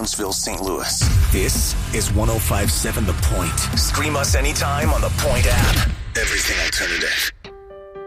Jonesville, St. Louis. This is 105.7 The Point. Stream us anytime on the Point app. Everything alternative.